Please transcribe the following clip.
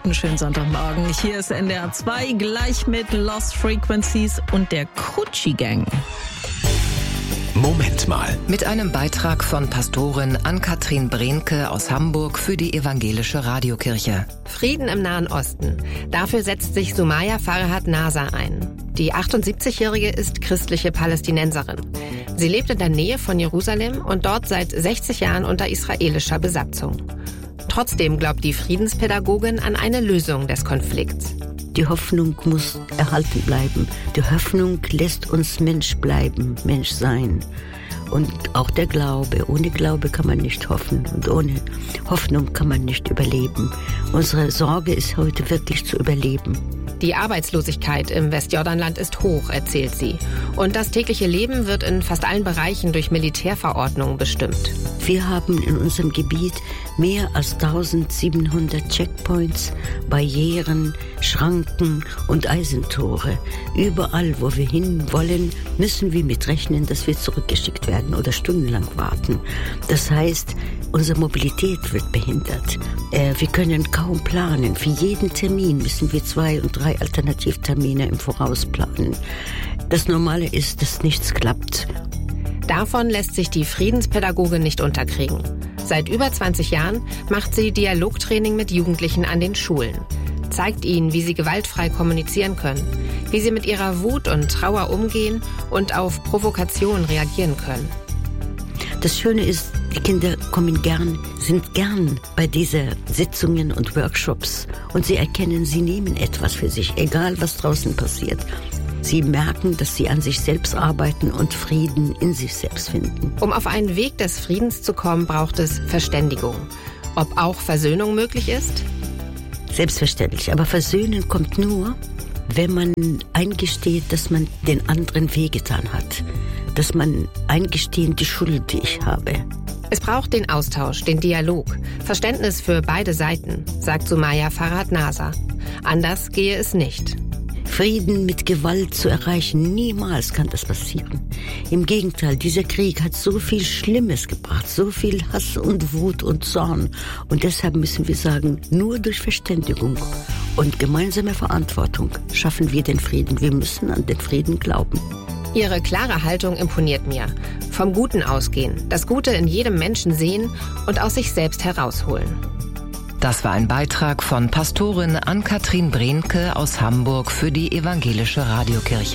Einen schönen Sonntagmorgen. Hier ist NDR 2 gleich mit Lost Frequencies und der Kutschi Gang. Moment mal. Mit einem Beitrag von Pastorin Ann-Kathrin Brehnke aus Hamburg für die Evangelische Radiokirche. Frieden im Nahen Osten. Dafür setzt sich Sumaya Farhat Naser ein. Die 78-Jährige ist christliche Palästinenserin. Sie lebt in der Nähe von Jerusalem und dort seit 60 Jahren unter israelischer Besatzung. Trotzdem glaubt die Friedenspädagogin an eine Lösung des Konflikts. Die Hoffnung muss erhalten bleiben. Die Hoffnung lässt uns Mensch bleiben, Mensch sein. Und auch der Glaube. Ohne Glaube kann man nicht hoffen. Und ohne Hoffnung kann man nicht überleben. Unsere Sorge ist heute wirklich zu überleben. Die Arbeitslosigkeit im Westjordanland ist hoch, erzählt sie. Und das tägliche Leben wird in fast allen Bereichen durch Militärverordnungen bestimmt. Wir haben in unserem Gebiet mehr als 1700 Checkpoints, Barrieren, Schranken und Eisentore. Überall, wo wir hin wollen, müssen wir mitrechnen, dass wir zurückgeschickt werden oder stundenlang warten. Das heißt, unsere Mobilität wird behindert. Wir können kaum planen. Für jeden Termin müssen wir 2 und 3 Alternativtermine im Voraus planen. Das Normale ist, dass nichts klappt. Davon lässt sich die Friedenspädagogin nicht unterkriegen. Seit über 20 Jahren macht sie Dialogtraining mit Jugendlichen an den Schulen. Zeigt ihnen, wie sie gewaltfrei kommunizieren können, wie sie mit ihrer Wut und Trauer umgehen und auf Provokationen reagieren können. Das Schöne ist, die Kinder sind gern bei diesen Sitzungen und Workshops und sie erkennen, sie nehmen etwas für sich, egal was draußen passiert. Sie merken, dass sie an sich selbst arbeiten und Frieden in sich selbst finden. Um auf einen Weg des Friedens zu kommen, braucht es Verständigung. Ob auch Versöhnung möglich ist? Selbstverständlich, aber Versöhnen kommt nur, wenn man eingesteht, dass man den anderen wehgetan hat. Dass man eingesteht, die Schuld, die ich habe. Es braucht den Austausch, den Dialog, Verständnis für beide Seiten, sagt Sumaya Farhat Naser. Anders gehe es nicht. Frieden mit Gewalt zu erreichen, niemals kann das passieren. Im Gegenteil, dieser Krieg hat so viel Schlimmes gebracht, so viel Hass und Wut und Zorn. Und deshalb müssen wir sagen, nur durch Verständigung und gemeinsame Verantwortung schaffen wir den Frieden. Wir müssen an den Frieden glauben. Ihre klare Haltung imponiert mir. Vom Guten ausgehen, das Gute in jedem Menschen sehen und aus sich selbst herausholen. Das war ein Beitrag von Pastorin Ann-Kathrin Brehnke aus Hamburg für die Evangelische Radiokirche.